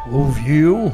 Ouviu?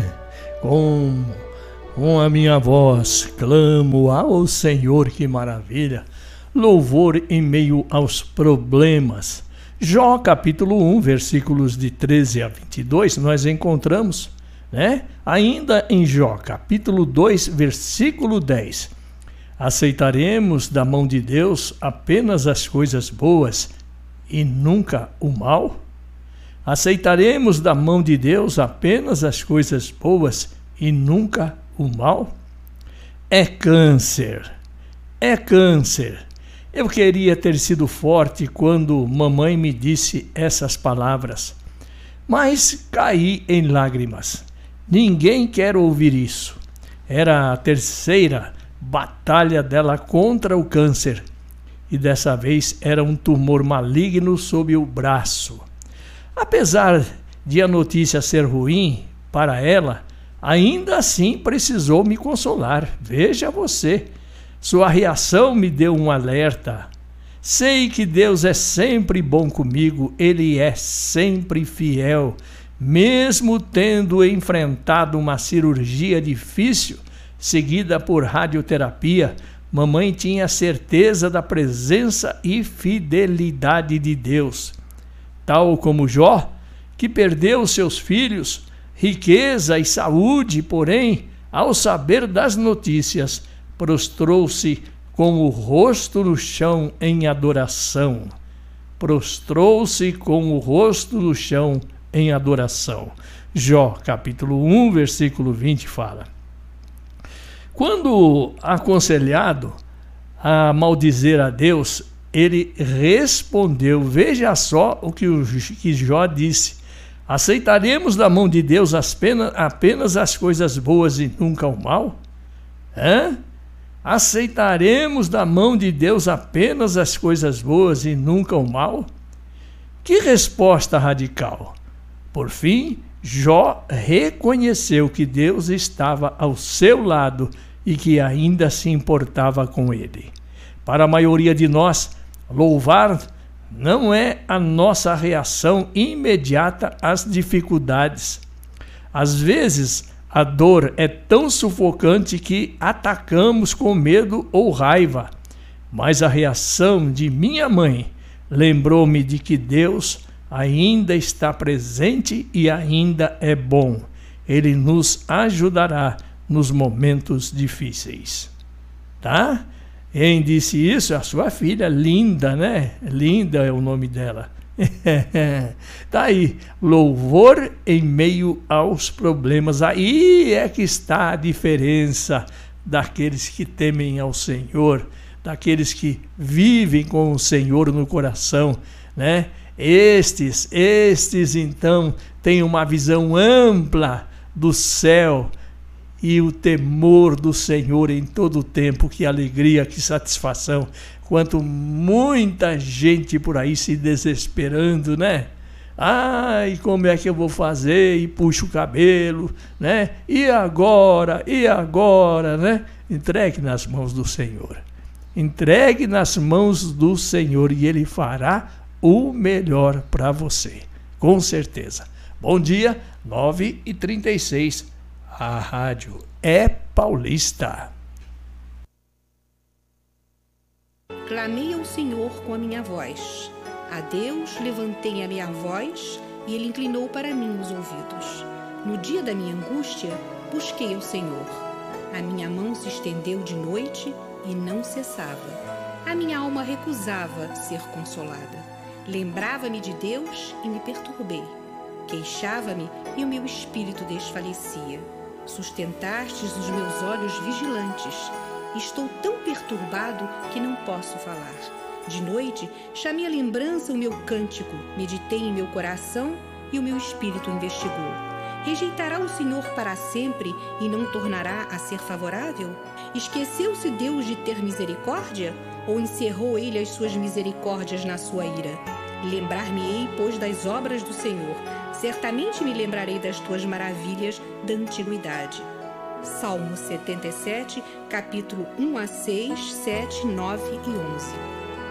Com a minha voz clamo ao Senhor, que maravilha. Louvor em meio aos problemas. Jó capítulo 1, versículos de 13 a 22, nós encontramos, ainda em Jó capítulo 2, versículo 10. Aceitaremos da mão de Deus apenas as coisas boas e nunca o mal? Aceitaremos da mão de Deus apenas as coisas boas e nunca o mal? É câncer. É câncer. Eu queria ter sido forte quando mamãe me disse essas palavras, mas caí em lágrimas. Ninguém quer ouvir isso. Era a terceira batalha dela contra o câncer, e dessa vez era um tumor maligno sob o braço. Apesar de a notícia ser ruim para ela, ainda assim precisou me consolar. Veja você, sua reação me deu um alerta. Sei que Deus é sempre bom comigo, Ele é sempre fiel. Mesmo tendo enfrentado uma cirurgia difícil, seguida por radioterapia, mamãe tinha certeza da presença e fidelidade de Deus. Tal como Jó, que perdeu seus filhos, riqueza e saúde, porém, ao saber das notícias, prostrou-se com o rosto no chão em adoração. Prostrou-se com o rosto no chão em adoração. Jó, capítulo 1, versículo 20 fala. Quando aconselhado a maldizer a Deus, ele respondeu, veja só o que Jó disse: aceitaremos da mão de Deus apenas as coisas boas e nunca o mal? Aceitaremos da mão de Deus apenas as coisas boas e nunca o mal? Que resposta radical! Por fim, Jó reconheceu que Deus estava ao seu lado e que ainda se importava com ele. Para a maioria de nós, louvar não é a nossa reação imediata às dificuldades. Às vezes, a dor é tão sufocante que atacamos com medo ou raiva. Mas a reação de minha mãe lembrou-me de que Deus ainda está presente e ainda é bom. Ele nos ajudará nos momentos difíceis. Tá? Quem disse isso? A sua filha, Linda, né? Linda é o nome dela. Tá aí, louvor em meio aos problemas. Aí é que está a diferença daqueles que temem ao Senhor, daqueles que vivem com o Senhor no coração, né? Estes então têm uma visão ampla do céu e o temor do Senhor em todo o tempo. Que alegria, que satisfação. Quanto muita gente por aí se desesperando, né? Ai, como é que eu vou fazer? E puxa o cabelo, né? E agora, né? Entregue nas mãos do Senhor. Entregue nas mãos do Senhor e Ele fará o melhor para você, com certeza. Bom dia, 9h36. A rádio é paulista. Clamei ao Senhor com a minha voz. A Deus levantei a minha voz e Ele inclinou para mim os ouvidos. No dia da minha angústia, busquei ao Senhor. A minha mão se estendeu de noite e não cessava. A minha alma recusava ser consolada. Lembrava-me de Deus e me perturbei. Queixava-me e o meu espírito desfalecia. Sustentastes os meus olhos vigilantes. Estou tão perturbado que não posso falar. De noite, chamei à lembrança o meu cântico, meditei em meu coração e o meu espírito investigou. Rejeitará o Senhor para sempre e não tornará a ser favorável? Esqueceu-se Deus de ter misericórdia? Ou encerrou Ele as suas misericórdias na sua ira? Lembrar-me-ei, pois, das obras do Senhor. Certamente me lembrarei das tuas maravilhas da antiguidade. Salmo 77, capítulo 1 a 6, 7, 9 e 11.